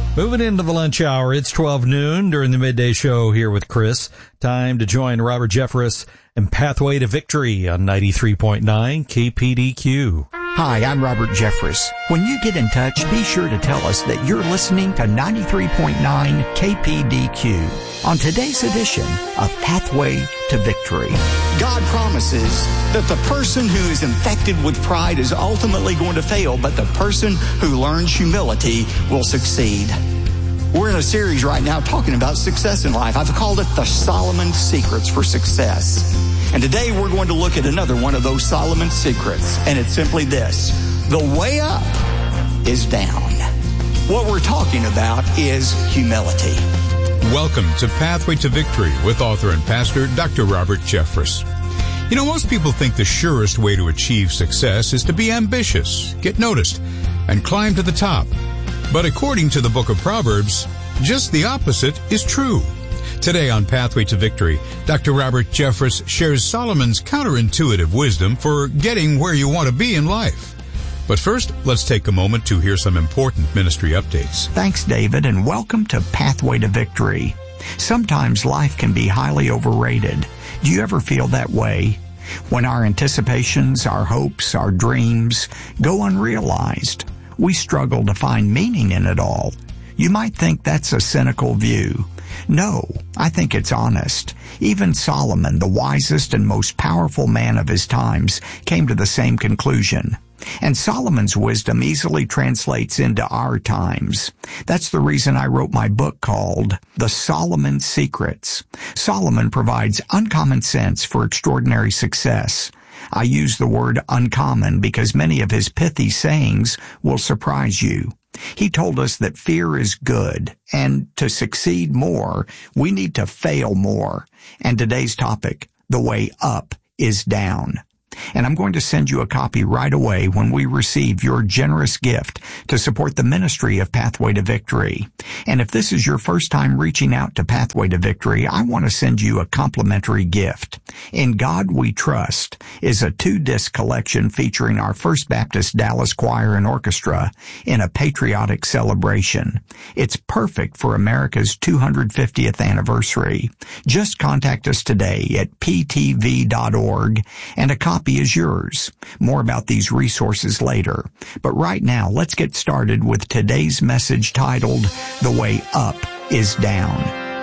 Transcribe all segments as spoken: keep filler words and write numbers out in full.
Moving into the lunch hour, it's twelve noon during the midday show here with Chris. Time to join Robert Jeffress and Pathway to Victory on ninety-three point nine K P D Q. Hi, I'm Robert Jeffress. When you get in touch, be sure to tell us that you're listening to ninety-three point nine K P D Q on today's edition of Pathway to Victory. God promises that the person who is infected with pride is ultimately going to fail, but the person who learns humility will succeed. We're in a series right now talking about success in life. I've called it the Solomon Secrets for Success. And today we're going to look at another one of those Solomon secrets, and it's simply this: the way up is down. What we're talking about is humility. Welcome to Pathway to Victory with author and pastor Doctor Robert Jeffress. You know, most people think the surest way to achieve success is to be ambitious, get noticed, and climb to the top. But according to the book of Proverbs, just the opposite is true. Today on Pathway to Victory, Doctor Robert Jeffress shares Solomon's counterintuitive wisdom for getting where you want to be in life. But first, let's take a moment to hear some important ministry updates. Thanks, David, and welcome to Pathway to Victory. Sometimes life can be highly overrated. Do you ever feel that way? When our anticipations, our hopes, our dreams go unrealized, we struggle to find meaning in it all. You might think that's a cynical view. No, I think it's honest. Even Solomon, the wisest and most powerful man of his times, came to the same conclusion. And Solomon's wisdom easily translates into our times. That's the reason I wrote my book called The Solomon Secrets. Solomon provides uncommon sense for extraordinary success. I use the word uncommon because many of his pithy sayings will surprise you. He told us that fear is good, and to succeed more, we need to fail more. And today's topic, the way up is down. And I'm going to send you a copy right away when we receive your generous gift to support the ministry of Pathway to Victory. And if this is your first time reaching out to Pathway to Victory, I want to send you a complimentary gift. In God We Trust is a two-disc collection featuring our First Baptist Dallas Choir and Orchestra in a patriotic celebration. It's perfect for America's two hundred fiftieth anniversary. Just contact us today at p t v dot org and a copy is yours. More about these resources later. But right now, let's get started with today's message titled, The Way Up is Down.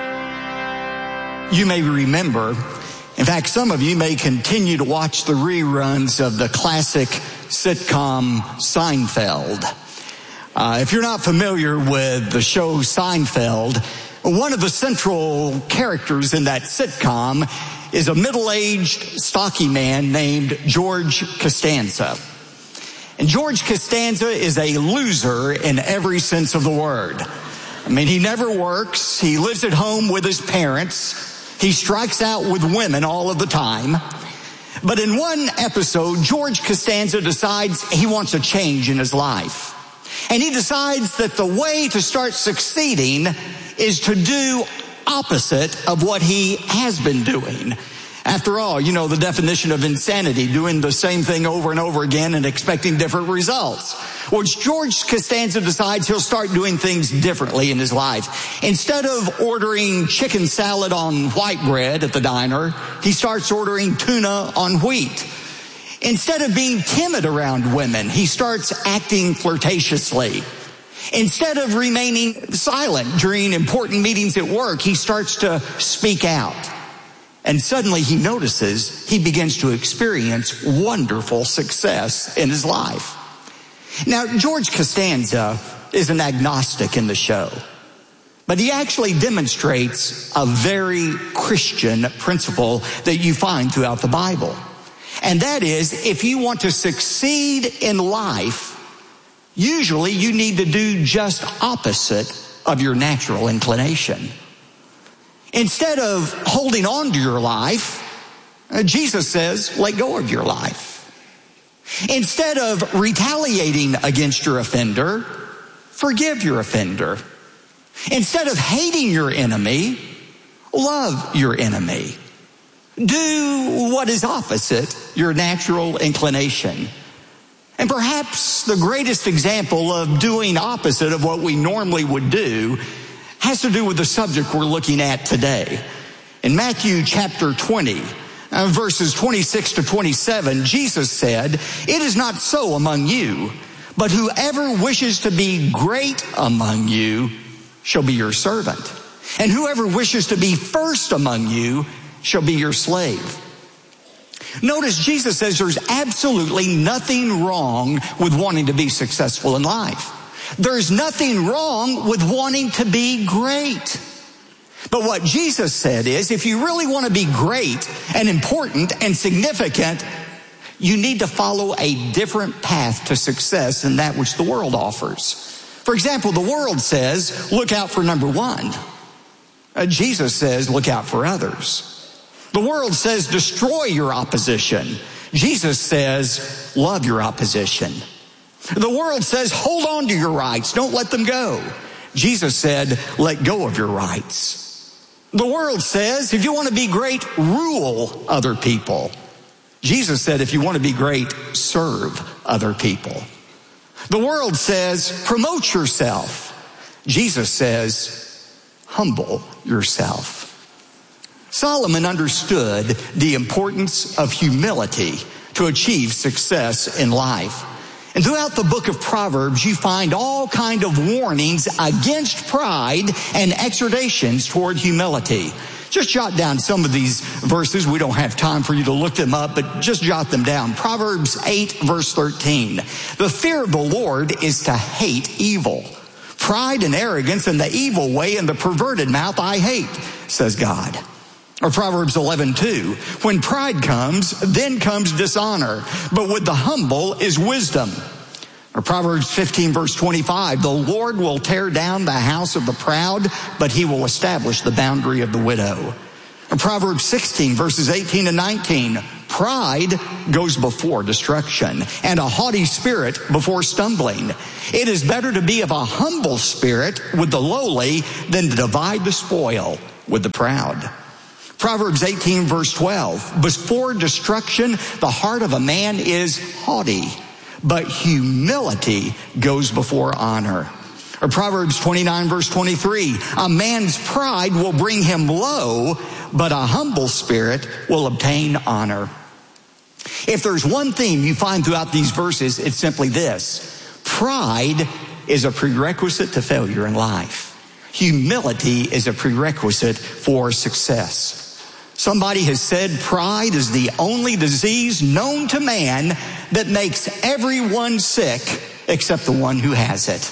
You may remember, in fact, some of you may continue to watch the reruns of the classic sitcom Seinfeld. Uh, if you're not familiar with the show Seinfeld, one of the central characters in that sitcom is a middle-aged, stocky man named George Costanza. And George Costanza is a loser in every sense of the word. I mean, he never works. He lives at home with his parents. He strikes out with women all of the time. But in one episode, George Costanza decides he wants a change in his life. And he decides that the way to start succeeding is to do opposite of what he has been doing. After all, you know the definition of insanity, doing the same thing over and over again and expecting different results. Well, George Costanza decides he'll start doing things differently in his life. Instead of ordering chicken salad on white bread at the diner, he starts ordering tuna on wheat. Instead of being timid around women, he starts acting flirtatiously. Instead of remaining silent during important meetings at work, he starts to speak out. And suddenly he notices he begins to experience wonderful success in his life. Now, George Costanza is an agnostic in the show, but he actually demonstrates a very Christian principle that you find throughout the Bible. And that is, if you want to succeed in life, usually you need to do just opposite of your natural inclination. Instead of holding on to your life, Jesus says, let go of your life. Instead of retaliating against your offender, forgive your offender. Instead of hating your enemy, love your enemy. Do what is opposite your natural inclination. And perhaps the greatest example of doing opposite of what we normally would do has to do with the subject we're looking at today. In Matthew chapter twenty, uh, verses twenty-six to twenty-seven, Jesus said, "It is not so among you, but whoever wishes to be great among you shall be your servant. And whoever wishes to be first among you shall be your slave." Notice Jesus says there's absolutely nothing wrong with wanting to be successful in life. There's nothing wrong with wanting to be great. But what Jesus said is, if you really want to be great and important and significant, you need to follow a different path to success than that which the world offers. For example, the world says, look out for number one. Uh, Jesus says, look out for others. The world says, destroy your opposition. Jesus says, love your opposition. The world says, hold on to your rights. Don't let them go. Jesus said, let go of your rights. The world says, if you want to be great, rule other people. Jesus said, if you want to be great, serve other people. The world says, promote yourself. Jesus says, humble yourself. Solomon understood the importance of humility to achieve success in life. And throughout the book of Proverbs, you find all kind of warnings against pride and exhortations toward humility. Just jot down some of these verses. We don't have time for you to look them up, but just jot them down. Proverbs eight, verse thirteen. The fear of the Lord is to hate evil. Pride and arrogance and the evil way and the perverted mouth I hate, says God. Or Proverbs eleven two, when pride comes, then comes dishonor, but with the humble is wisdom. Or Proverbs fifteen verse twenty-five, the Lord will tear down the house of the proud, but he will establish the boundary of the widow. Or Proverbs sixteen verses eighteen and nineteen, pride goes before destruction, and a haughty spirit before stumbling. It is better to be of a humble spirit with the lowly than to divide the spoil with the proud. Proverbs eighteen verse twelve, before destruction, the heart of a man is haughty, but humility goes before honor. Or Proverbs twenty-nine verse twenty-three, a man's pride will bring him low, but a humble spirit will obtain honor. If there's one theme you find throughout these verses, it's simply this: pride is a prerequisite to failure in life. Humility is a prerequisite for success. Somebody has said pride is the only disease known to man that makes everyone sick except the one who has it.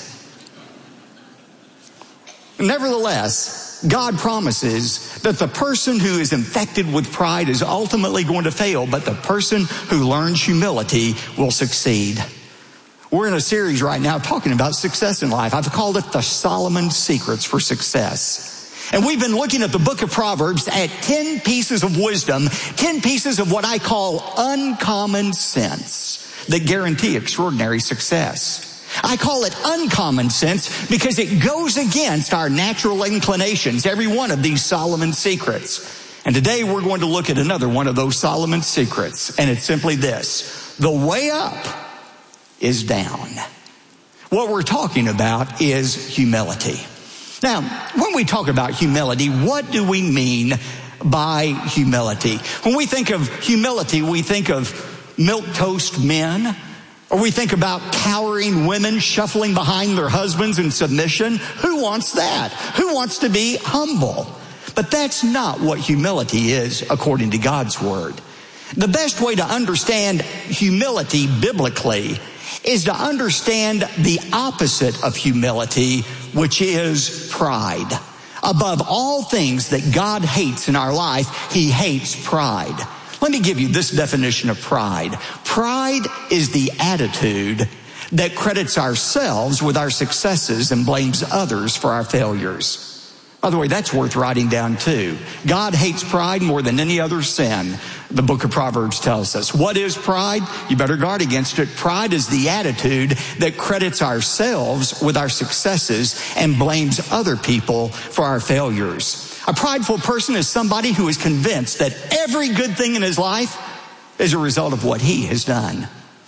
Nevertheless, God promises that the person who is infected with pride is ultimately going to fail, but the person who learns humility will succeed. We're in a series right now talking about success in life. I've called it the Solomon Secrets for Success. And we've been looking at the book of Proverbs at ten pieces of wisdom, ten pieces of what I call uncommon sense that guarantee extraordinary success. I call it uncommon sense because it goes against our natural inclinations, every one of these Solomon secrets. And today we're going to look at another one of those Solomon secrets, and it's simply this: the way up is down. What we're talking about is humility. Now, when we talk about humility, what do we mean by humility? When we think of humility, we think of milquetoast men, or we think about cowering women shuffling behind their husbands in submission. Who wants that? Who wants to be humble? But that's not what humility is according to God's word. The best way to understand humility biblically is to understand the opposite of humility, which is pride. Above all things that God hates in our life, he hates pride. Let me give you this definition of pride. Pride is the attitude that credits ourselves with our successes and blames others for our failures. By the way, that's worth writing down too. God hates pride more than any other sin, the book of Proverbs tells us. What is pride? You better guard against it. Pride is the attitude that credits ourselves with our successes and blames other people for our failures. A prideful person is somebody who is convinced that every good thing in his life is a result of what he has done.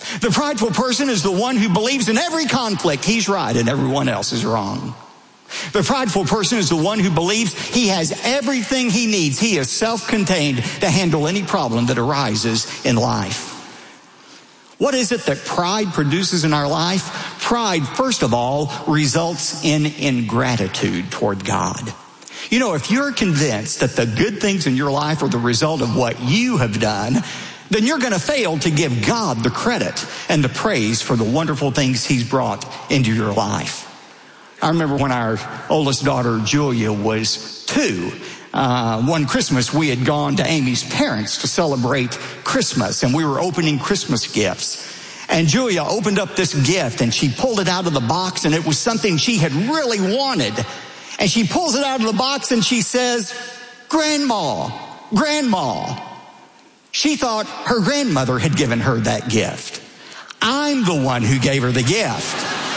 The prideful person is the one who believes in every conflict he's right and everyone else is wrong. The prideful person is the one who believes he has everything he needs. He is self-contained to handle any problem that arises in life. What is it that pride produces in our life? Pride, first of all, results in ingratitude toward God. You know, if you're convinced that the good things in your life are the result of what you have done, then you're going to fail to give God the credit and the praise for the wonderful things he's brought into your life. I remember when our oldest daughter, Julia, was two. Uh, one Christmas, we had gone to Amy's parents to celebrate Christmas, and we were opening Christmas gifts. And Julia opened up this gift, and she pulled it out of the box, and it was something she had really wanted. And she pulls it out of the box, and she says, "Grandma, Grandma." She thought her grandmother had given her that gift. I'm the one who gave her the gift.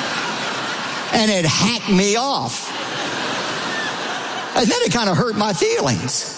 And it hacked me off. And then it kind of hurt my feelings.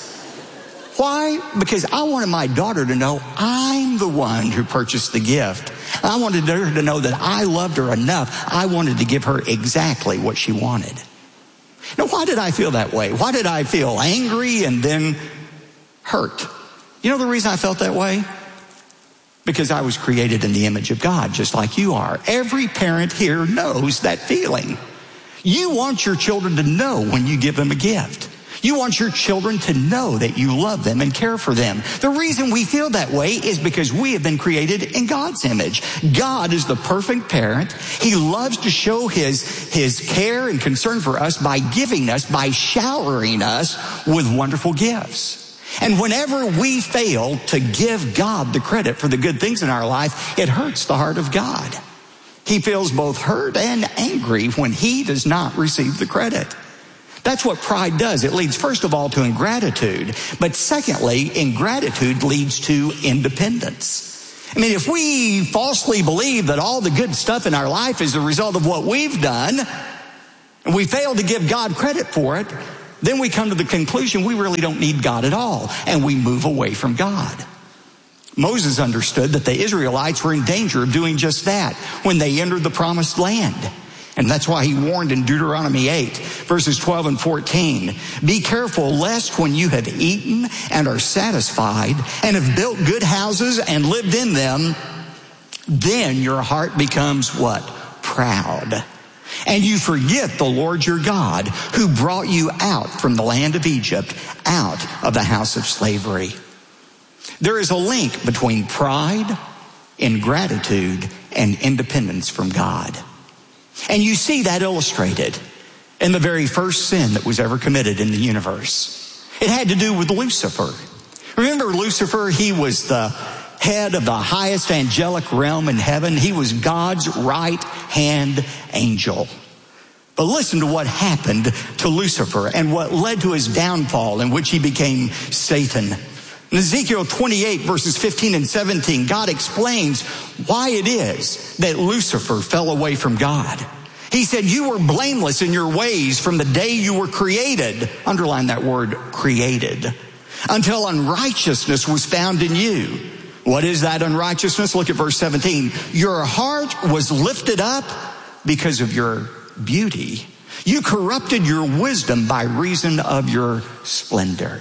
Why? Because I wanted my daughter to know I'm the one who purchased the gift. I wanted her to know that I loved her enough. I wanted to give her exactly what she wanted. Now, why did I feel that way? Why did I feel angry and then hurt? You know the reason I felt that way? Because I was created in the image of God, just like you are. Every parent here knows that feeling. You want your children to know when you give them a gift. You want your children to know that you love them and care for them. The reason we feel that way is because we have been created in God's image. God is the perfect parent. He loves to show his, his care and concern for us by giving us, by showering us with wonderful gifts. And whenever we fail to give God the credit for the good things in our life, it hurts the heart of God. He feels both hurt and angry when he does not receive the credit. That's what pride does. It leads, first of all, to ingratitude. But secondly, ingratitude leads to independence. I mean, if we falsely believe that all the good stuff in our life is the result of what we've done, and we fail to give God credit for it, then we come to the conclusion we really don't need God at all, and we move away from God. Moses understood that the Israelites were in danger of doing just that when they entered the promised land. And that's why he warned in Deuteronomy eight, verses twelve and fourteen, "Be careful lest when you have eaten and are satisfied and have built good houses and lived in them, then your heart becomes" what? "Proud. And you forget the Lord your God who brought you out from the land of Egypt, out of the house of slavery." There is a link between pride, ingratitude, and independence from God. And you see that illustrated in the very first sin that was ever committed in the universe. It had to do with Lucifer. Remember Lucifer? He was the head of the highest angelic realm in heaven. He was God's right-hand angel. But listen to what happened to Lucifer and what led to his downfall, in which he became Satan. In Ezekiel twenty-eight, verses fifteen and seventeen, God explains why it is that Lucifer fell away from God. He said, "You were blameless in your ways from the day you were created." Underline that word, created. "Until unrighteousness was found in you." What is that unrighteousness? Look at verse seventeen. "Your heart was lifted up because of your beauty. You corrupted your wisdom by reason of your splendor."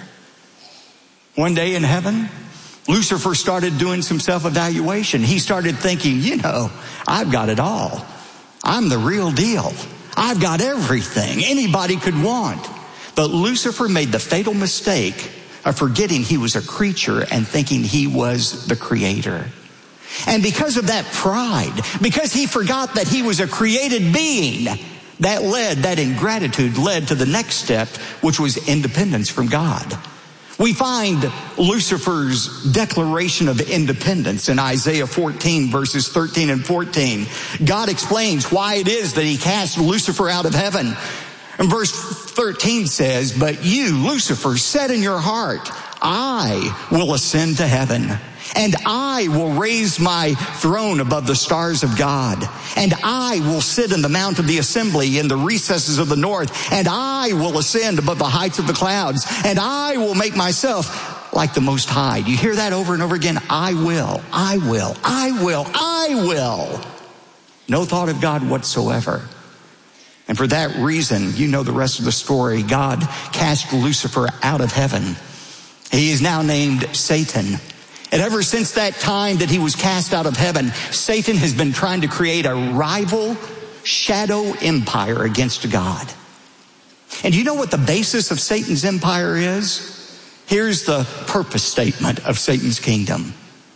One day in heaven, Lucifer started doing some self-evaluation. He started thinking, you know, I've got it all. I'm the real deal. I've got everything anybody could want. But Lucifer made the fatal mistake of forgetting he was a creature and thinking he was the creator. And because of that pride, because he forgot that he was a created being, that led, that ingratitude led to the next step, which was independence from God. We find Lucifer's declaration of independence in Isaiah fourteen, verses thirteen and fourteen. God explains why it is that he cast Lucifer out of heaven. And verse thirteen says, "But you, Lucifer, said in your heart, I will ascend to heaven, and I will raise my throne above the stars of God, and I will sit in the mount of the assembly in the recesses of the north, and I will ascend above the heights of the clouds, and I will make myself like the Most High. Do you hear that over and over again? I will, I will, I will, I will. No thought of God whatsoever. And for that reason, you know the rest of the story. God cast Lucifer out of heaven. He is now named Satan. And ever since that time that he was cast out of heaven, Satan has been trying to create a rival shadow empire against God. And you know what the basis of Satan's empire is? Here's the purpose statement of Satan's kingdom.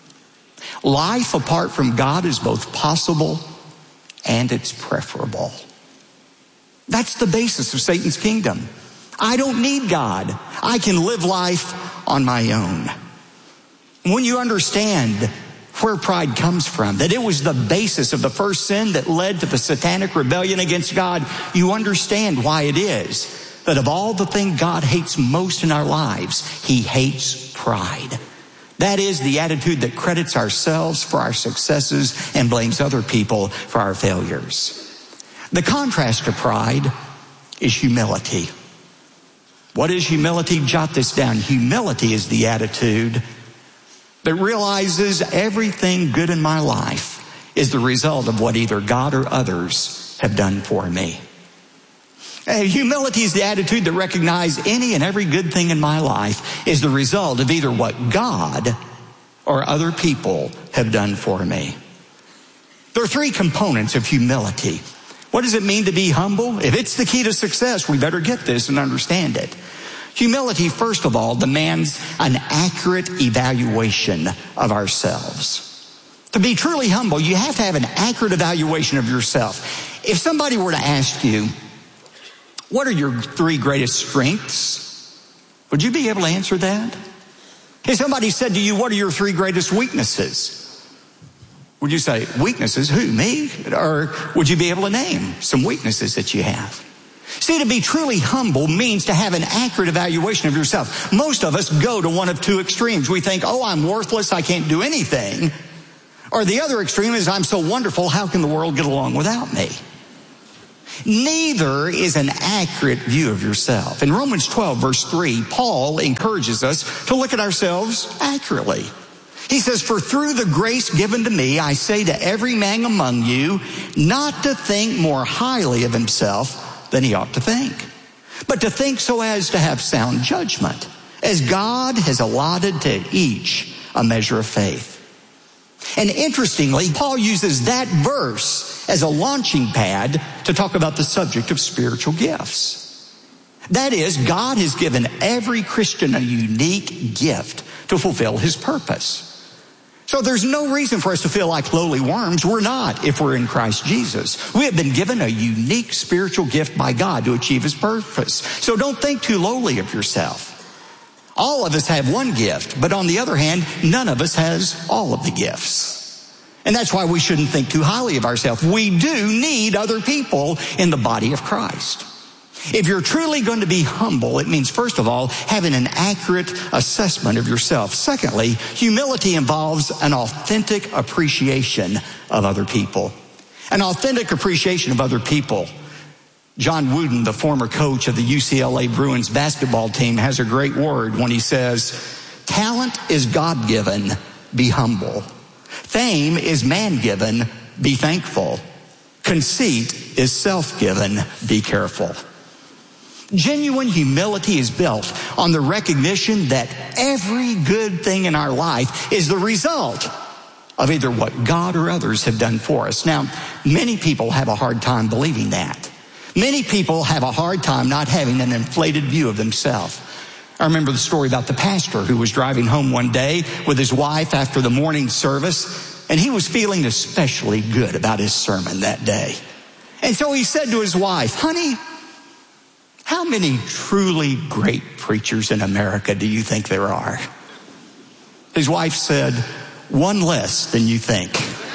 Life apart from God is both possible and it's preferable. That's the basis of Satan's kingdom. I don't need God. I can live life on my own. When you understand where pride comes from, that it was the basis of the first sin that led to the satanic rebellion against God, you understand why it is that of all the things God hates most in our lives, he hates pride. That is the attitude that credits ourselves for our successes and blames other people for our failures. The contrast to pride is humility. What is humility? Jot this down. Humility is the attitude that realizes everything good in my life is the result of what either God or others have done for me. Uh, humility is the attitude that recognizes any and every good thing in my life is the result of either what God or other people have done for me. There are three components of humility. What does it mean to be humble? If it's the key to success, we better get this and understand it. Humility, first of all, demands an accurate evaluation of ourselves. To be truly humble, you have to have an accurate evaluation of yourself. If somebody were to ask you, what are your three greatest strengths? Would you be able to answer that? If somebody said to you, what are your three greatest weaknesses? Would you say, weaknesses? Who, me? Or would you be able to name some weaknesses that you have? See, to be truly humble means to have an accurate evaluation of yourself. Most of us go to one of two extremes. We think, oh, I'm worthless, I can't do anything. Or the other extreme is, I'm so wonderful, how can the world get along without me? Neither is an accurate view of yourself. In Romans twelve, verse three, Paul encourages us to look at ourselves accurately. He says, for through the grace given to me, I say to every man among you, not to think more highly of himself than he ought to think, but to think so as to have sound judgment, as God has allotted to each a measure of faith. And interestingly, Paul uses that verse as a launching pad to talk about the subject of spiritual gifts. That is, God has given every Christian a unique gift to fulfill his purpose. So there's no reason for us to feel like lowly worms. We're not if we're in Christ Jesus. We have been given a unique spiritual gift by God to achieve his purpose. So don't think too lowly of yourself. All of us have one gift, but on the other hand, none of us has all of the gifts. And that's why we shouldn't think too highly of ourselves. We do need other people in the body of Christ. If you're truly going to be humble, it means, first of all, having an accurate assessment of yourself. Secondly, humility involves an authentic appreciation of other people. An authentic appreciation of other people. John Wooden, the former coach of the U C L A Bruins basketball team, has a great word when he says, talent is God-given, be humble. Fame is man-given, be thankful. Conceit is self-given, be careful. Genuine humility is built on the recognition that every good thing in our life is the result of either what God or others have done for us. Now, many people have a hard time believing that. Many people have a hard time not having an inflated view of themselves. I remember the story about the pastor who was driving home one day with his wife after the morning service, and he was feeling especially good about his sermon that day. And so he said to his wife, honey, how many truly great preachers in America do you think there are? His wife said, one less than you think.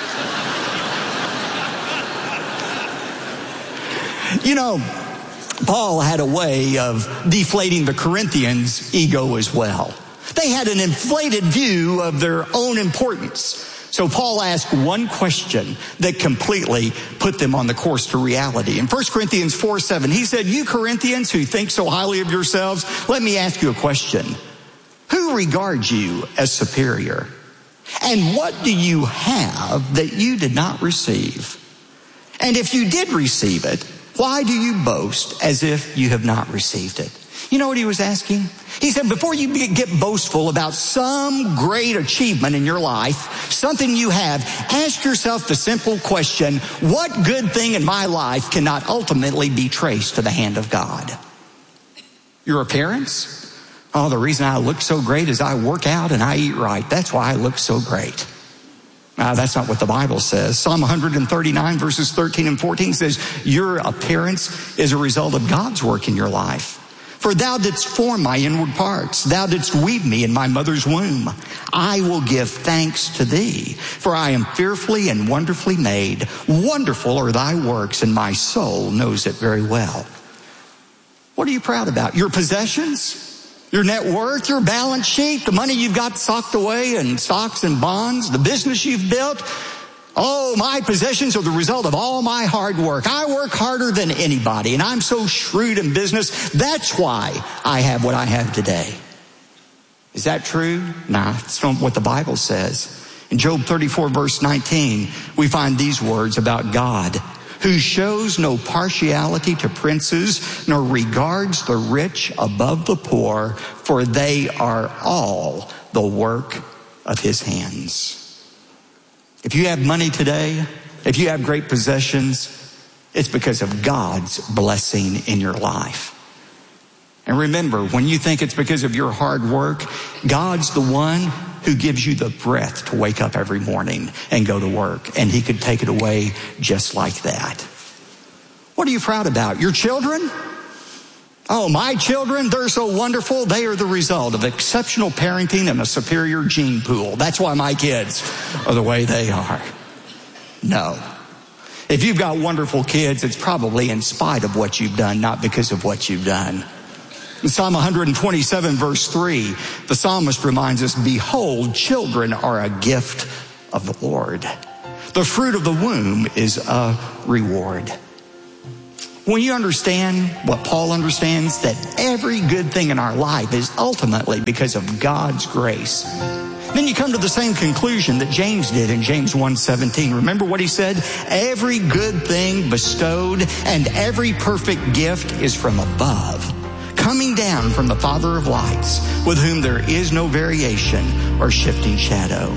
You know, Paul had a way of deflating the Corinthians' ego as well. They had an inflated view of their own importance. So Paul asked one question that completely put them on the course to reality. In First Corinthians four seven, he said, you Corinthians who think so highly of yourselves, let me ask you a question. Who Who regards you as superior? And what do you have that you did not receive? And if you did receive it, why do you boast as if you have not received it? You know what he was asking? He said, before you get boastful about some great achievement in your life, something you have, ask yourself the simple question, what good thing in my life cannot ultimately be traced to the hand of God? Your appearance? Oh, the reason I look so great is I work out and I eat right. That's why I look so great. Now, that's not what the Bible says. Psalm one thirty-nine verses thirteen and fourteen says, your appearance is a result of God's work in your life. For thou didst form my inward parts. Thou didst weave me in my mother's womb. I will give thanks to thee, for I am fearfully and wonderfully made. Wonderful are thy works, and my soul knows it very well. What are you proud about? Your possessions? Your net worth? Your balance sheet? The money you've got socked away in stocks and bonds? The business you've built? Oh, my possessions are the result of all my hard work. I work harder than anybody, and I'm so shrewd in business. That's why I have what I have today. Is that true? Nah, that's not what the Bible says. In Job thirty-four, verse nineteen, we find these words about God, who shows no partiality to princes, nor regards the rich above the poor, for they are all the work of his hands. If you have money today, if you have great possessions, it's because of God's blessing in your life. And remember, when you think it's because of your hard work, God's the one who gives you the breath to wake up every morning and go to work. And he could take it away just like that. What are you proud about? Your children? Oh, my children, they're so wonderful. They are the result of exceptional parenting and a superior gene pool. That's why my kids are the way they are. No. If you've got wonderful kids, it's probably in spite of what you've done, not because of what you've done. In Psalm one twenty-seven, verse three, the psalmist reminds us, behold, children are a gift of the Lord. The fruit of the womb is a reward. When you understand what Paul understands, that every good thing in our life is ultimately because of God's grace, then you come to the same conclusion that James did in James one seventeen. Remember what he said? Every good thing bestowed and every perfect gift is from above, coming down from the Father of lights, with whom there is no variation or shifting shadow.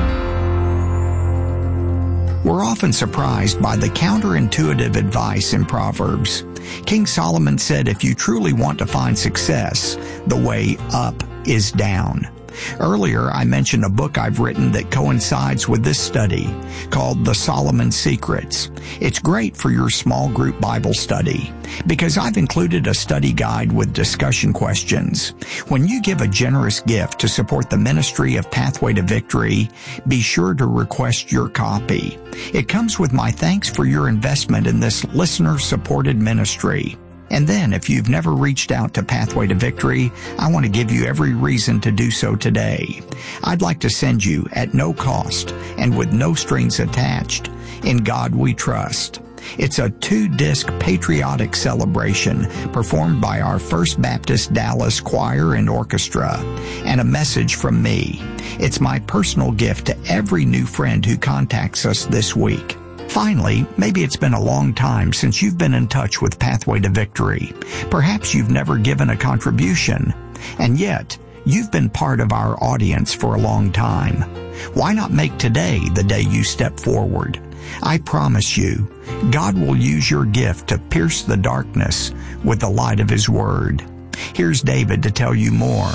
We're often surprised by the counterintuitive advice in Proverbs. King Solomon said, if you truly want to find success, the way up is down. Earlier, I mentioned a book I've written that coincides with this study called The Solomon Secrets. It's great for your small group Bible study because I've included a study guide with discussion questions. When you give a generous gift to support the ministry of Pathway to Victory, be sure to request your copy. It comes with my thanks for your investment in this listener-supported ministry. And then, if you've never reached out to Pathway to Victory, I want to give you every reason to do so today. I'd like to send you, at no cost and with no strings attached, In God We Trust. It's a two-disc patriotic celebration performed by our First Baptist Dallas Choir and Orchestra, and a message from me. It's my personal gift to every new friend who contacts us this week. Finally, maybe it's been a long time since you've been in touch with Pathway to Victory. Perhaps you've never given a contribution, and yet you've been part of our audience for a long time. Why not make today the day you step forward? I promise you, God will use your gift to pierce the darkness with the light of His Word. Here's David to tell you more.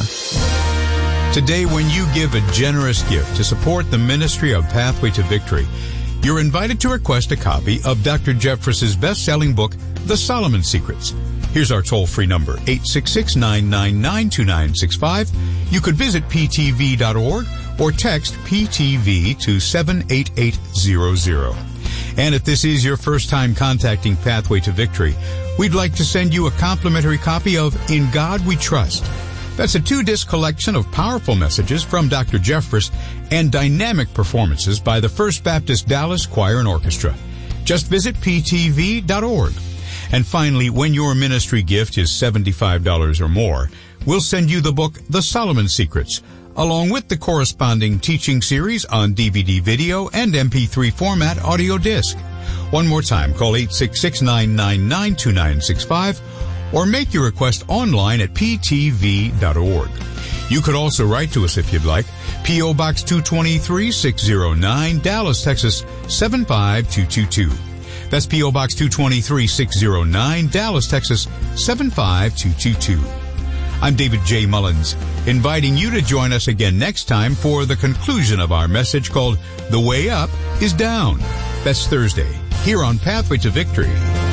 Today, when you give a generous gift to support the ministry of Pathway to Victory, you're invited to request a copy of Doctor Jeffress's best-selling book, The Solomon Secrets. Here's our toll-free number, eight six six, nine nine nine, two nine six five. You could visit p t v dot org or text P T V to seven eight eight zero zero. And if this is your first time contacting Pathway to Victory, we'd like to send you a complimentary copy of In God We Trust. That's a two-disc collection of powerful messages from Doctor Jeffress and dynamic performances by the First Baptist Dallas Choir and Orchestra. Just visit P T V dot org. And finally, when your ministry gift is seventy-five dollars or more, we'll send you the book The Solomon Secrets, along with the corresponding teaching series on D V D video and M P three format audio disc. One more time, call eight six six, nine nine nine, two nine six five or make your request online at p t v dot org. You could also write to us if you'd like. P O. Box two twenty-three, six oh nine, Dallas, Texas, seven five two two two. That's P O. Box two twenty-three, six oh nine, Dallas, Texas, seven five two two two. I'm David J. Mullins, inviting you to join us again next time for the conclusion of our message called The Way Up is Down. That's Thursday, here on Pathway to Victory.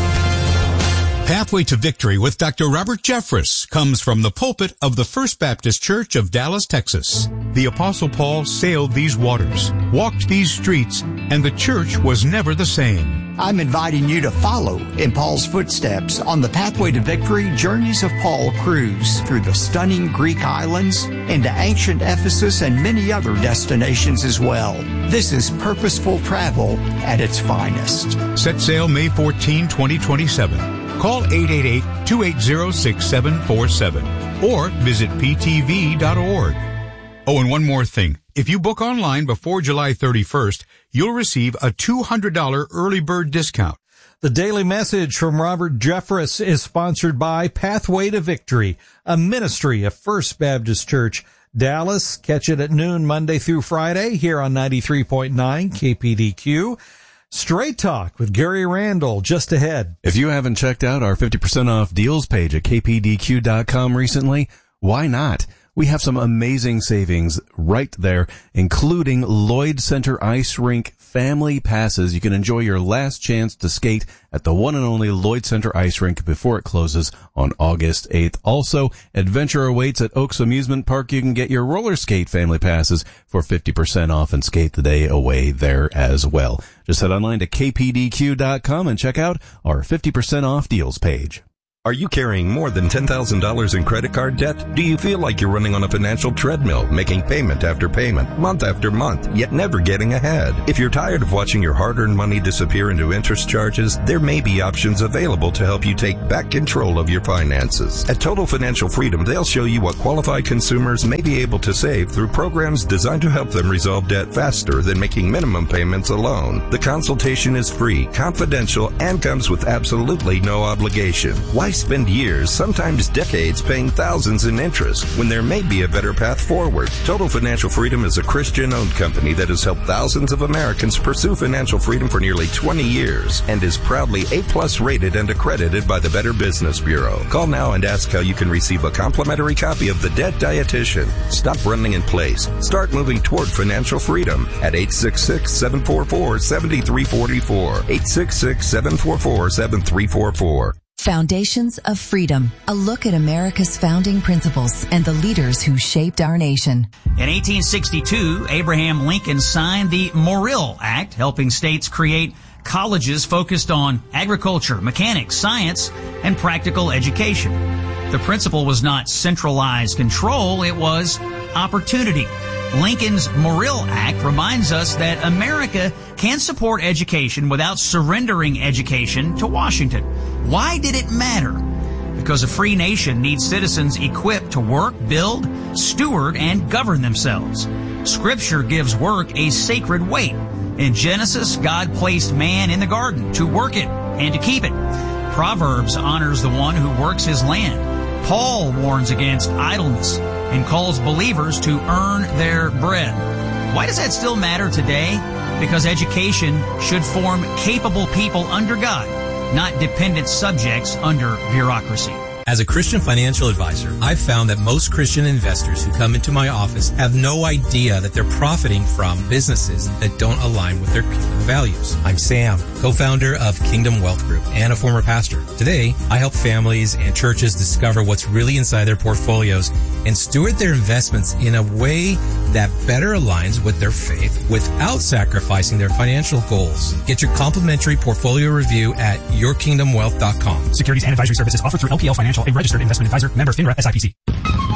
Pathway to Victory with Doctor Robert Jeffress comes from the pulpit of the First Baptist Church of Dallas, Texas. The Apostle Paul sailed these waters, walked these streets, and the church was never the same. I'm inviting you to follow in Paul's footsteps on the Pathway to Victory Journeys of Paul cruise through the stunning Greek islands, into ancient Ephesus, and many other destinations as well. This is purposeful travel at its finest. Set sail May fourteenth, twenty twenty-seven. Call eight eight eight, two eight zero, six seven four seven or visit p t v dot org. Oh, and one more thing. If you book online before July thirty-first, you'll receive a two hundred dollars early bird discount. The Daily Message from Robert Jeffress is sponsored by Pathway to Victory, a ministry of First Baptist Church, Dallas. Catch it at noon Monday through Friday here on ninety-three point nine K P D Q. Straight Talk with Gary Randall just ahead. If you haven't checked out our fifty percent off deals page at k p d q dot com recently, why not? We have some amazing savings right there, including Lloyd Center Ice Rink family passes. You can enjoy your last chance to skate at the one and only Lloyd Center Ice Rink before it closes on August eighth. Also, adventure awaits at Oaks Amusement Park. You can get your roller skate family passes for fifty percent off and skate the day away there as well. Just head online to k p d q dot com and check out our fifty percent off deals page. Are you carrying more than ten thousand dollars in credit card debt? Do you feel like you're running on a financial treadmill, making payment after payment, month after month, yet never getting ahead? If you're tired of watching your hard-earned money disappear into interest charges, there may be options available to help you take back control of your finances. At Total Financial Freedom, they'll show you what qualified consumers may be able to save through programs designed to help them resolve debt faster than making minimum payments alone. The consultation is free, confidential, and comes with absolutely no obligation. Why spend years, sometimes decades, paying thousands in interest when there may be a better path forward? Total Financial Freedom is a Christian-owned company that has helped thousands of Americans pursue financial freedom for nearly twenty years and is proudly A-plus rated and accredited by the Better Business Bureau. Call now and ask how you can receive a complimentary copy of The Debt Dietitian. Stop running in place. Start moving toward financial freedom at eight six six, seven four four, seven three four four. eight six six, seven four four, seven three four four. Foundations of Freedom, a look at America's founding principles and the leaders who shaped our nation. In eighteen sixty-two, Abraham Lincoln signed the Morrill Act, helping states create colleges focused on agriculture, mechanics, science, and practical education. The principle was not centralized control, it was opportunity. Lincoln's Morrill Act reminds us that America can support education without surrendering education to Washington. Why did it matter? Because a free nation needs citizens equipped to work, build, steward, and govern themselves. Scripture gives work a sacred weight. In Genesis, God placed man in the garden to work it and to keep it. Proverbs honors the one who works his land. Paul warns against idleness and calls believers to earn their bread. Why does that still matter today? Because education should form capable people under God, not dependent subjects under bureaucracy. As a Christian financial advisor, I've found that most Christian investors who come into my office have no idea that they're profiting from businesses that don't align with their kingdom values. I'm Sam, co-founder of Kingdom Wealth Group and a former pastor. Today, I help families and churches discover what's really inside their portfolios and steward their investments in a way that better aligns with their faith without sacrificing their financial goals. Get your complimentary portfolio review at your kingdom wealth dot com. Securities and advisory services offered through L P L Financial, a registered investment advisor, member FINRA S I P C.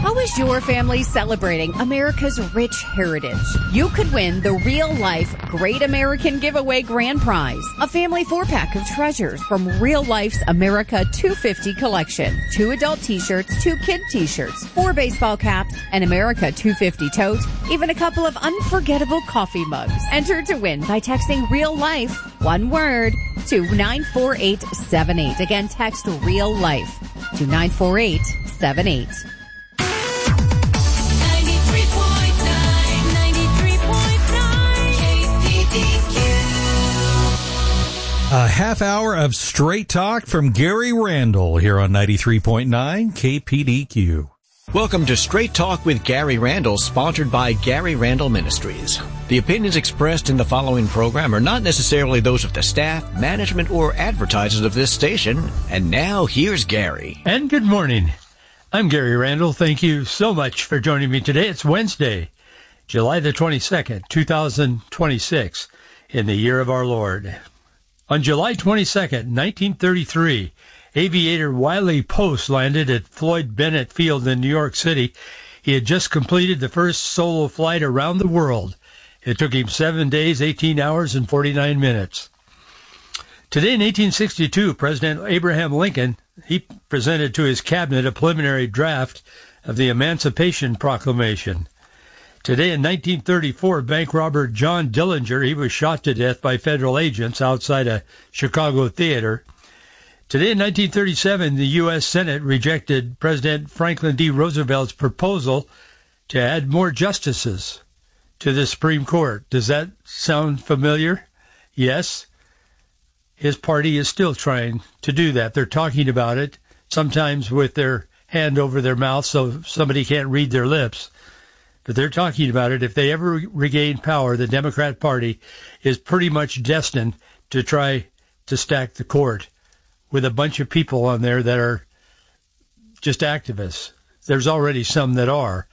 How is your family celebrating America's rich heritage? You could win the Real Life Great American Giveaway Grand Prize, a family four-pack of treasures from Real Life's America two fifty collection. Two adult t-shirts, two kid t-shirts, four baseball caps, an America two fifty tote, even a couple of unforgettable coffee mugs. Enter to win by texting Real Life, one word, to nine four eight seven eight. Again, text Real Life to nine four eight seven eight. A half hour of straight talk from Gary Randall here on ninety-three point nine K P D Q. Welcome to Straight Talk with Gary Randall, sponsored by Gary Randall Ministries. The opinions expressed in the following program are not necessarily those of the staff, management, or advertisers of this station. And now, here's Gary. And good morning. I'm Gary Randall. Thank you so much for joining me today. It's Wednesday, July the twenty-second, two thousand twenty-six, in the year of our Lord. On July twenty-second, nineteen thirty-three, aviator Wiley Post landed at Floyd Bennett Field in New York City. He had just completed the first solo flight around the world. It took him seven days, eighteen hours, and forty-nine minutes. Today in eighteen sixty-two, President Abraham Lincoln, he presented to his cabinet a preliminary draft of the Emancipation Proclamation. Today in nineteen thirty-four, bank robber John Dillinger, he was shot to death by federal agents outside a Chicago theater. Today in nineteen thirty-seven, the U S Senate rejected President Franklin D. Roosevelt's proposal to add more justices to the Supreme Court. Does that sound familiar? Yes. His party is still trying to do that. They're talking about it, sometimes with their hand over their mouth so somebody can't read their lips. But they're talking about it. If they ever regain power, the Democrat Party is pretty much destined to try to stack the court with a bunch of people on there that are just activists. There's already some that are.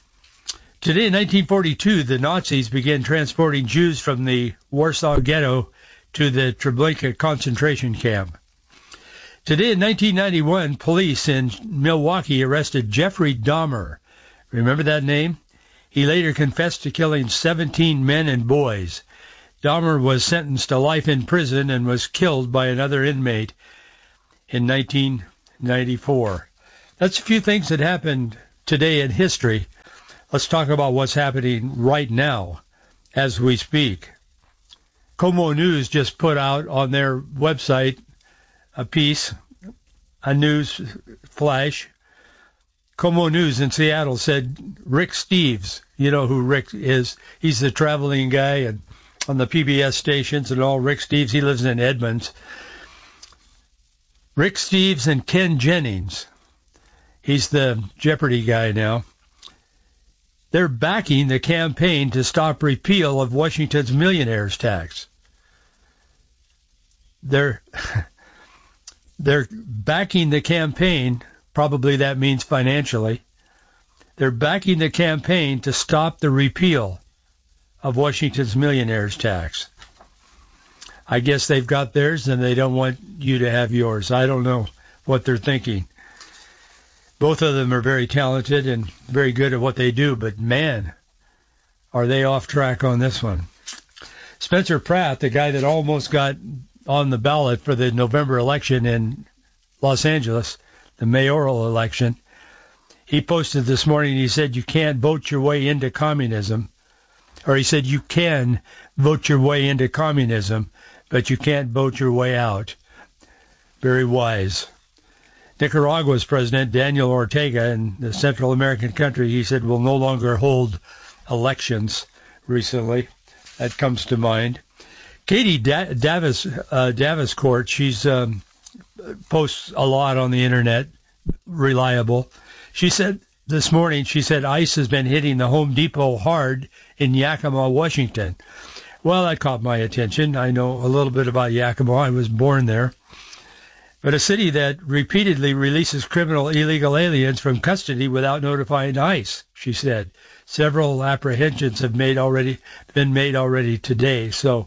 Today in nineteen forty-two, the Nazis began transporting Jews from the Warsaw Ghetto to the Treblinka concentration camp. Today in nineteen ninety-one, police in Milwaukee arrested Jeffrey Dahmer. Remember that name? He later confessed to killing seventeen men and boys. Dahmer was sentenced to life in prison and was killed by another inmate in nineteen ninety-four. That's a few things that happened today in history. Let's talk about what's happening right now as we speak. Como News just put out on their website a piece, a news flash. Como News in Seattle said Rick Steves, you know who Rick is, he's the traveling guy and on the P B S stations and all. Rick Steves, he lives in Edmonds. Rick Steves and Ken Jennings, he's the Jeopardy guy now, they're backing the campaign to stop repeal of Washington's millionaire's tax. They're, they're backing the campaign. Probably that means financially. They're backing the campaign to stop the repeal of Washington's millionaire's tax. I guess they've got theirs and they don't want you to have yours. I don't know what they're thinking. Both of them are very talented and very good at what they do, but man, are they off track on this one. Spencer Pratt, the guy that almost got on the ballot for the November election in Los Angeles, the mayoral election, he posted this morning, he said, you can't vote your way into communism. Or he said, you can vote your way into communism, but you can't vote your way out. Very wise. Nicaragua's president, Daniel Ortega, in the Central American country, he said, will no longer hold elections recently. That comes to mind. Katie da- Davis, uh, Daviscourt, she's um, posts a lot on the internet, reliable. She said this morning, she said ICE has been hitting the Home Depot hard in Yakima, Washington. Well, that caught my attention. I know a little bit about Yakima. I was born there. But a city that repeatedly releases criminal illegal aliens from custody without notifying ICE, she said. Several apprehensions have made already been made already today. So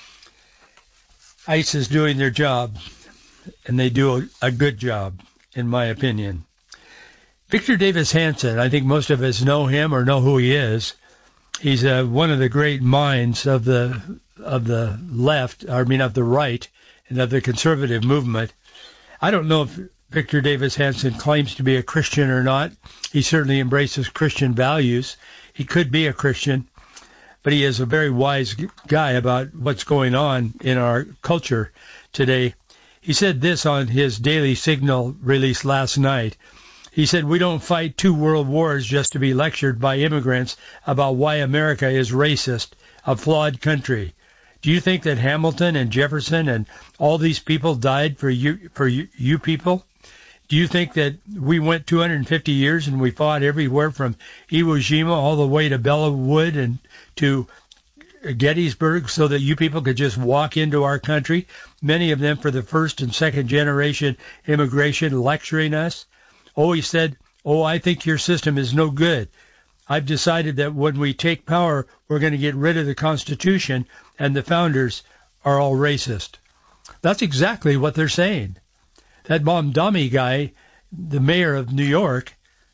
ICE is doing their job, and they do a, a good job, in my opinion. Victor Davis Hanson, I think most of us know him or know who he is. He's uh, one of the great minds of the of the left, I mean of the right, and of the conservative movement. I don't know if Victor Davis Hanson claims to be a Christian or not. He certainly embraces Christian values. He could be a Christian, but he is a very wise guy about what's going on in our culture today. He said this on his Daily Signal release last night. He said, "We don't fight two world wars just to be lectured by immigrants about why America is racist, a flawed country. Do you think that Hamilton and Jefferson and all these people died for you, for you, you people? Do you think that we went two hundred fifty years and we fought everywhere from Iwo Jima all the way to Bella Wood and to Gettysburg so that you people could just walk into our country, many of them for the first and second generation immigration, lecturing us? Oh, he said, oh, I think your system is no good. I've decided that when we take power, we're going to get rid of the Constitution, and the founders are all racist." That's exactly what they're saying. That Mamdani guy, the mayor of New York,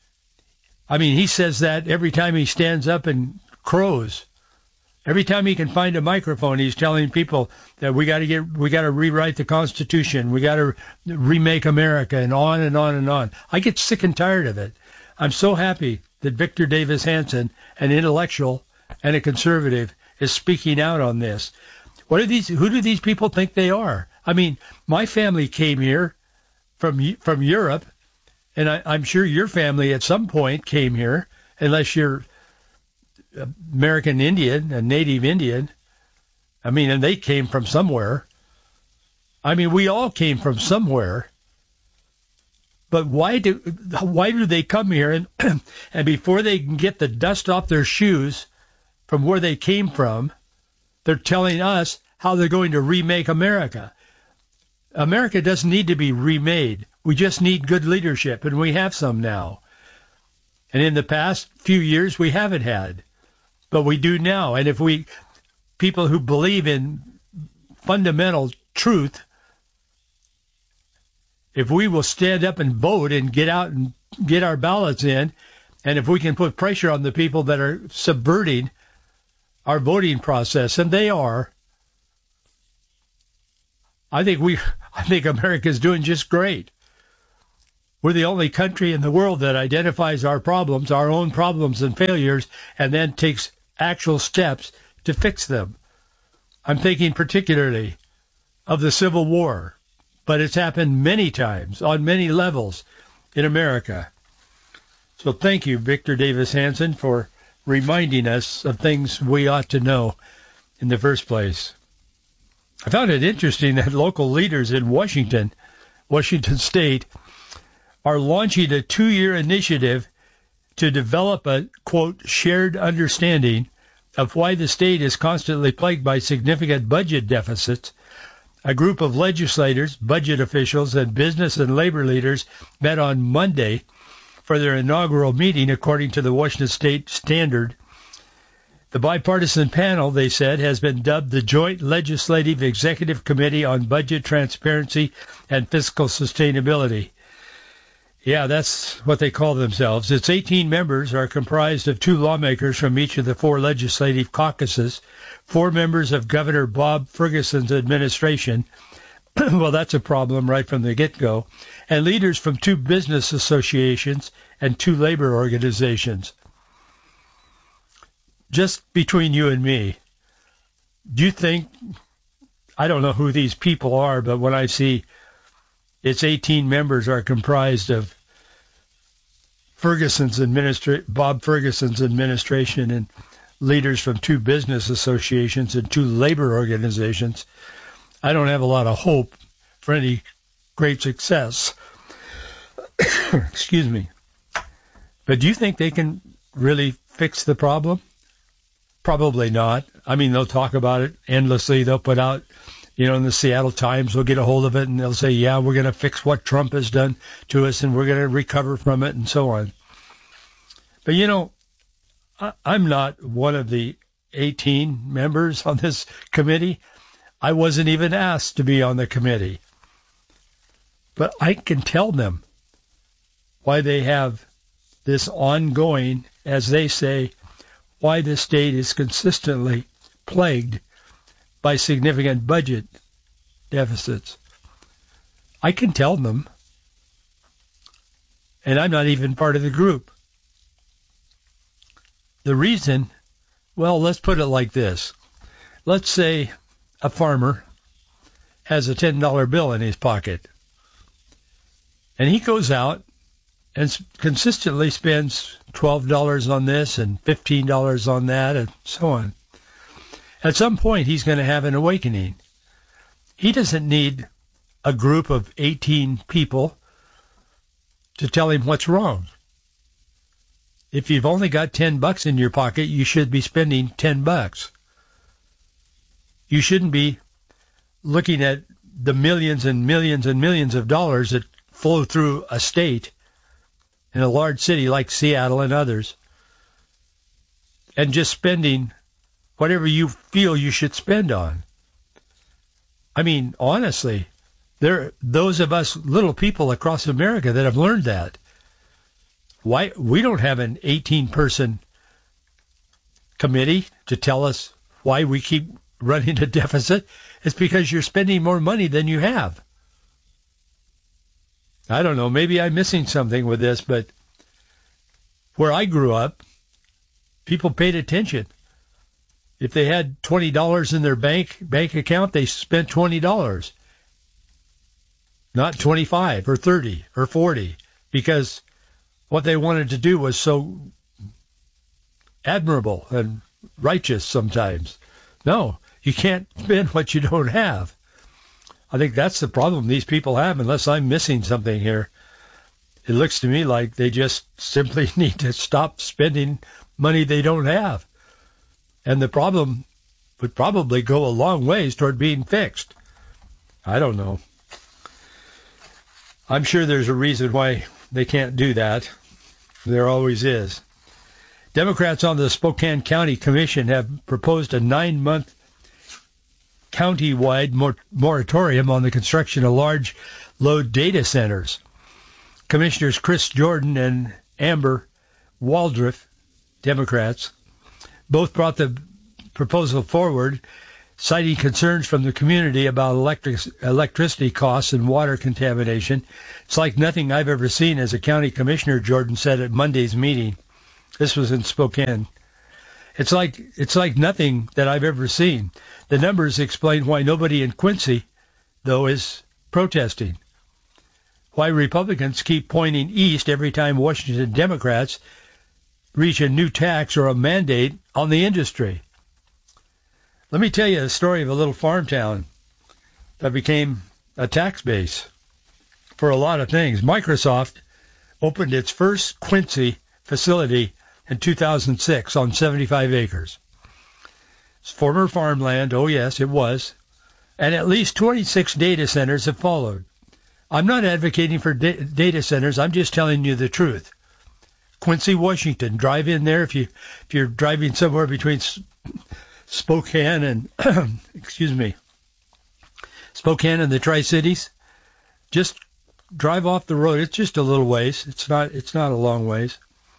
I mean, he says that every time he stands up and crows. Every time he can find a microphone, he's telling people that we got to get, we got to rewrite the Constitution, we got to remake America, and on and on and on. I get sick and tired of it. I'm so happy that Victor Davis Hanson, an intellectual and a conservative, is speaking out on this. What are these? Who do these people think they are? I mean, my family came here from from Europe, and I, I'm sure your family at some point came here, unless you're American Indian, a native Indian. I mean, and they came from somewhere. I mean, we all came from somewhere. But why do why do they come here and and before they can get the dust off their shoes from where they came from, they're telling us how they're going to remake America? America doesn't need to be remade. We just need good leadership, and we have some now. And in the past few years, we haven't had. But we do now. And if we, people who believe in fundamental truth, if we will stand up and vote and get out and get our ballots in, and if we can put pressure on the people that are subverting our voting process, and they are, I think we, I think America's doing just great. We're the only country in the world that identifies our problems, our own problems and failures, and then takes actual steps to fix them. I'm thinking particularly of the Civil War, but it's happened many times on many levels in America. So thank you, Victor Davis Hanson, for reminding us of things we ought to know in the first place. I found it interesting that local leaders in Washington, Washington State, are launching a two-year initiative to develop a, quote, shared understanding of why the state is constantly plagued by significant budget deficits. A group of legislators, budget officials, and business and labor leaders met on Monday for their inaugural meeting, according to the Washington State Standard. The bipartisan panel, they said, has been dubbed the Joint Legislative Executive Committee on Budget Transparency and Fiscal Sustainability. Yeah, that's what they call themselves. Its eighteen members are comprised of two lawmakers from each of the four legislative caucuses, four members of Governor Bob Ferguson's administration. Well, that's a problem right from the get-go. And leaders from two business associations and two labor organizations. Just between you and me, do you think, I don't know who these people are, but when I see its eighteen members are comprised of Ferguson's administra- Bob Ferguson's administration and leaders from two business associations and two labor organizations, I don't have a lot of hope for any great success. Excuse me. But do you think they can really fix the problem? Probably not. I mean, they'll talk about it endlessly. They'll put out, you know, in the Seattle Times, they'll get a hold of it and they'll say, yeah, we're going to fix what Trump has done to us and we're going to recover from it and so on. But, you know, I, I'm not one of the eighteen members on this committee. I wasn't even asked to be on the committee. But I can tell them why they have this ongoing, as they say, why the state is consistently plagued by significant budget deficits. I can tell them, and I'm not even part of the group. The reason, well, let's put it like this. Let's say a farmer has a ten dollar bill in his pocket, and he goes out and consistently spends twelve dollars on this and fifteen dollars on that and so on. At some point, he's going to have an awakening. He doesn't need a group of eighteen people to tell him what's wrong. If you've only got ten bucks in your pocket, you should be spending ten bucks. You shouldn't be looking at the millions and millions and millions of dollars that flow through a state in a large city like Seattle and others, and just spending whatever you feel you should spend on. I mean, honestly, there are those of us little people across America that have learned that. Why we don't have an eighteen-person committee to tell us why we keep running a deficit. It's because you're spending more money than you have. I don't know, maybe I'm missing something with this, but where I grew up, people paid attention. If they had twenty dollars in their bank bank account, they spent twenty dollars, not twenty-five or thirty or forty, because what they wanted to do was so admirable and righteous sometimes. No, you can't spend what you don't have. I think that's the problem these people have, unless I'm missing something here. It looks to me like they just simply need to stop spending money they don't have. And the problem would probably go a long ways toward being fixed. I don't know. I'm sure there's a reason why they can't do that. There always is. Democrats on the Spokane County Commission have proposed a nine-month county-wide mor- moratorium on the construction of large load data centers. Commissioners Chris Jordan and Amber Waldriff, Democrats, both brought the proposal forward, citing concerns from the community about electric, electricity costs and water contamination. It's like nothing I've ever seen as a county commissioner, Jordan said at Monday's meeting. This was in Spokane. It's like it's like nothing that I've ever seen. The numbers explain why nobody in Quincy, though, is protesting. Why Republicans keep pointing east every time Washington Democrats reach a new tax or a mandate on the industry. Let me tell you a story of a little farm town that became a tax base for a lot of things. Microsoft opened its first Quincy facility in two thousand six on seventy-five acres. It's former farmland, oh yes, it was, and at least twenty-six data centers have followed. I'm not advocating for da- data centers, I'm just telling you the truth. Quincy, Washington, drive in there if you if you're driving somewhere between S- Spokane and excuse me, Spokane and the Tri-Cities. Just drive off the road. It's just a little ways. It's not it's not a long ways.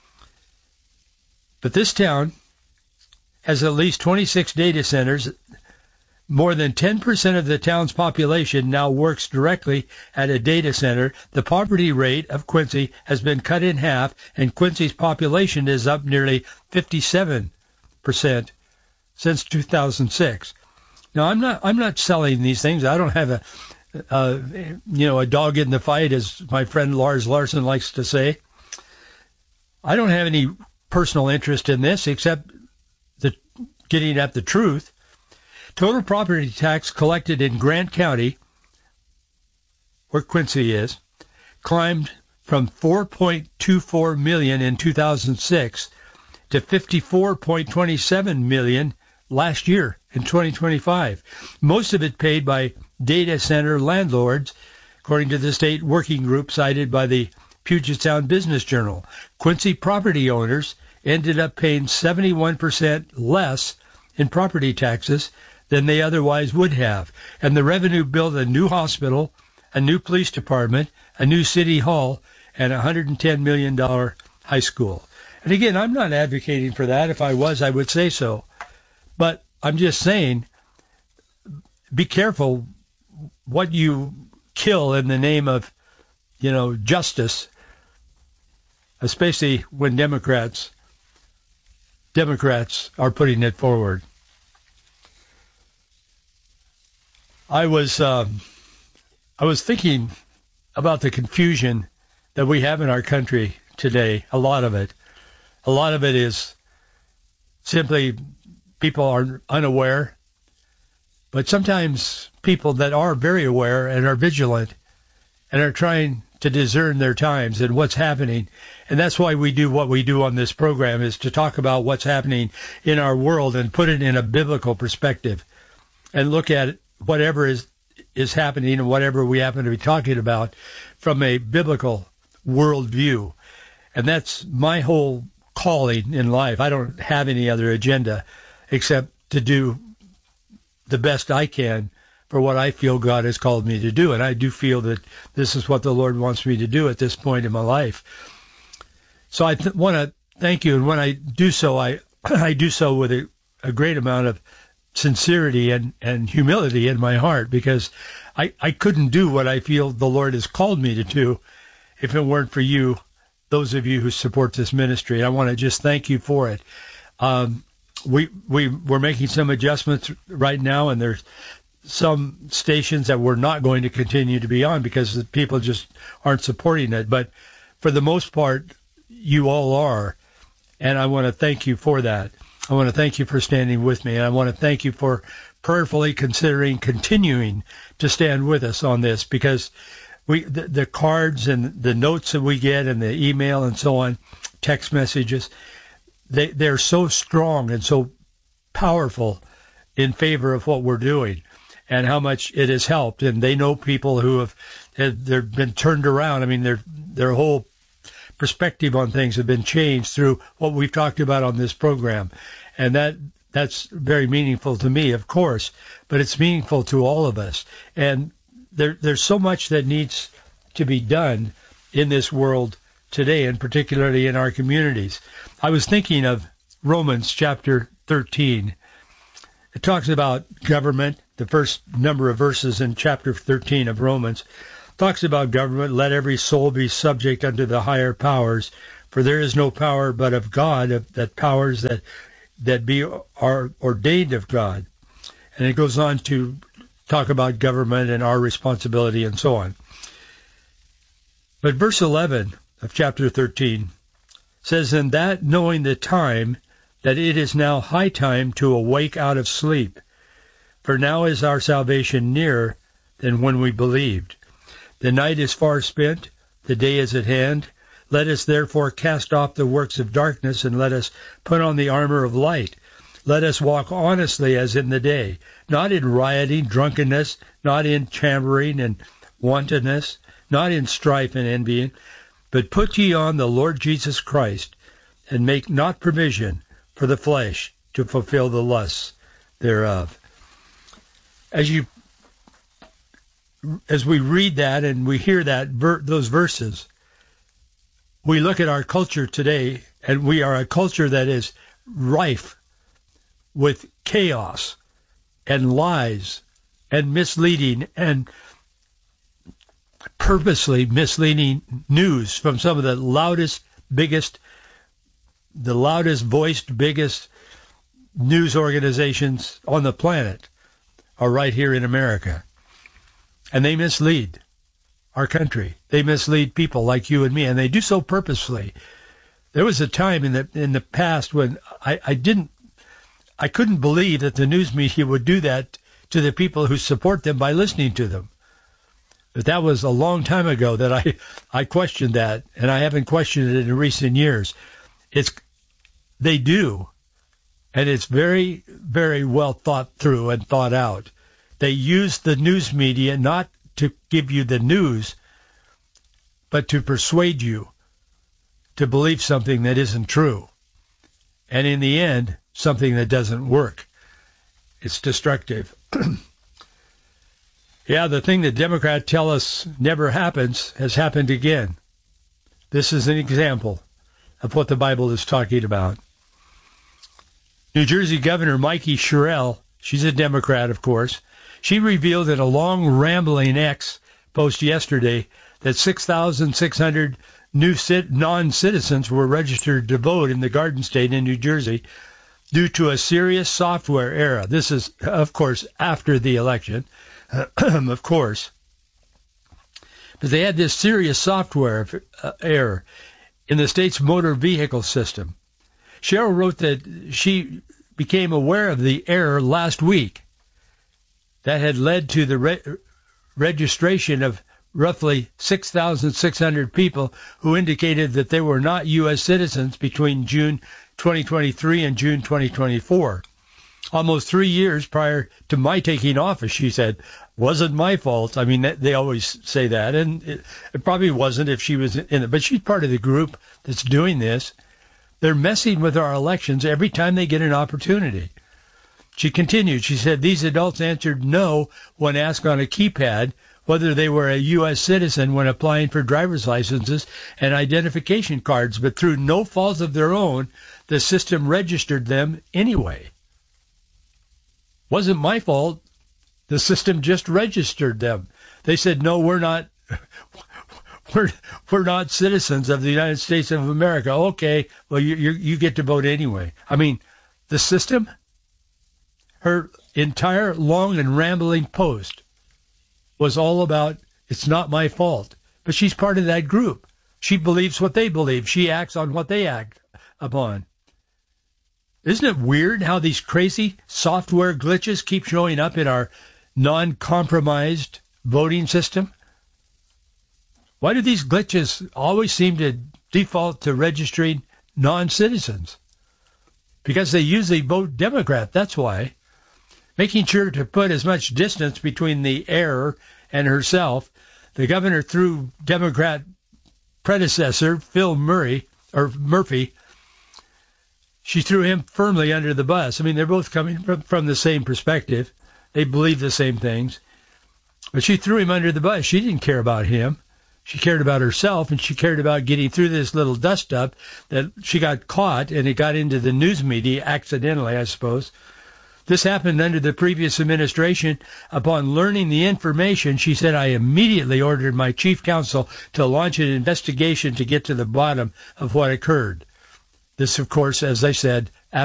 But this town has at least twenty-six data centers. More than ten percent of the town's population now works directly at a data center. The poverty rate of Quincy has been cut in half, and Quincy's population is up nearly fifty-seven percent since two thousand six. Now, I'm not I'm not selling these things. I don't have a uh, you know a dog in the fight, as my friend Lars Larson likes to say. I don't have any personal interest in this except the getting at the truth. Total property tax collected in Grant County, where Quincy is, climbed from four point two four million dollars in two thousand six to fifty-four point two seven million dollars last year in twenty twenty-five. Most of it paid by data center landlords, according to the state working group cited by the Puget Sound Business Journal. Quincy property owners ended up paying seventy-one percent less in property taxes than they otherwise would have. And the revenue built a new hospital, a new police department, a new city hall, and a one hundred ten million dollars high school. And again, I'm not advocating for that. If I was, I would say so. But I'm just saying, be careful what you kill in the name of, you know, justice, especially when Democrats Democrats are putting it forward. I was um, I was thinking about the confusion that we have in our country today. A lot of it, a lot of it is simply people are unaware. But sometimes people that are very aware and are vigilant and are trying to discern their times and what's happening. And that's why we do what we do on this program, is to talk about what's happening in our world and put it in a biblical perspective and look at whatever is is happening and whatever we happen to be talking about from a biblical worldview. And that's my whole calling in life. I don't have any other agenda except to do the best I can for what I feel God has called me to do. And I do feel that this is what the Lord wants me to do at this point in my life. So I th- want to thank you. And when I do so, I I do so with a, a great amount of sincerity and, and humility in my heart, because I, I couldn't do what I feel the Lord has called me to do if it weren't for you, those of you who support this ministry. I want to just thank you for it. Um, we, we, we're making some adjustments right now, and there's some stations that we're not going to continue to be on because the people just aren't supporting it. But for the most part, you all are, and I want to thank you for that. I want to thank you for standing with me, and I want to thank you for prayerfully considering continuing to stand with us on this, because we the, the cards and the notes that we get and the email and so on, text messages, they, they're so strong and so powerful in favor of what we're doing and how much it has helped. And they know people who have, have they've been turned around. I mean, their their whole perspective on things have been changed through what we've talked about on this program. And that that's very meaningful to me, of course, but it's meaningful to all of us. And there there's so much that needs to be done in this world today, and particularly in our communities. I was thinking of Romans chapter thirteen. It talks about government. The first number of verses in chapter thirteen of Romans talks about government. Let every soul be subject unto the higher powers, for there is no power but of God, that powers that that be are ordained of God. And it goes on to talk about government and our responsibility and so on. But verse eleven of chapter thirteen says, "And that knowing the time, that it is now high time to awake out of sleep, for now is our salvation nearer than when we believed. The night is far spent, the day is at hand. Let us therefore cast off the works of darkness, and let us put on the armor of light. Let us walk honestly as in the day, not in rioting, drunkenness, not in chambering and wantonness, not in strife and envying, but put ye on the Lord Jesus Christ, and make not provision for the flesh to fulfill the lusts thereof." As you As we read that and we hear that ver- those verses, we look at our culture today, and we are a culture that is rife with chaos and lies and misleading and purposely misleading news from some of the loudest, biggest, the loudest voiced, biggest news organizations on the planet are right here in America. And they mislead our country. They mislead people like you and me, and they do so purposefully. There was a time in the in the past when I, I didn't, I couldn't believe that the news media would do that to the people who support them by listening to them. But that was a long time ago that I, I questioned that, and I haven't questioned it in recent years. It's, they do, and it's very, very well thought through and thought out. They use the news media not to give you the news, but to persuade you to believe something that isn't true. And in the end, something that doesn't work. It's destructive. Yeah, the thing that Democrats tell us never happens has happened again. This is an example of what the Bible is talking about. New Jersey Governor Mikey Sherrill, she's a Democrat, of course, she revealed in a long, rambling X post yesterday that six thousand six hundred new non-citizens were registered to vote in the Garden State in New Jersey due to a serious software error. This is, of course, after the election, of course. But they had this serious software error in the state's motor vehicle system. Cheryl wrote that she became aware of the error last week that had led to the re- registration of roughly six thousand six hundred people who indicated that they were not U S citizens between June twenty twenty-three and June twenty twenty-four. Almost three years prior to my taking office, she said, wasn't my fault. I mean, they always say that, and it, it probably wasn't if she was in it. But she's part of the group that's doing this. They're messing with our elections every time they get an opportunity. She continued, she said, these adults answered no when asked on a keypad whether they were a U S citizen when applying for driver's licenses and identification cards, but through no fault of their own, the system registered them anyway. Wasn't my fault. The system just registered them. They said, no, we're not, we're, we're not citizens of the United States of America. Okay, well, you, you, you get to vote anyway. I mean, the system, her entire long and rambling post was all about, it's not my fault. But she's part of that group. She believes what they believe. She acts on what they act upon. Isn't it weird how these crazy software glitches keep showing up in our non-compromised voting system? Why do these glitches always seem to default to registering non-citizens? Because they usually vote Democrat, that's why. Making sure to put as much distance between the error and herself, the governor threw Democrat predecessor Phil Murray or Murphy. She threw him firmly under the bus. I mean, they're both coming from, from the same perspective. They believe the same things. But she threw him under the bus. She didn't care about him. She cared about herself, and she cared about getting through this little dust-up that she got caught, and it got into the news media accidentally, I suppose. This happened under the previous administration. Upon learning the information, she said, I immediately ordered my chief counsel to launch an investigation to get to the bottom of what occurred. This, of course, as I said,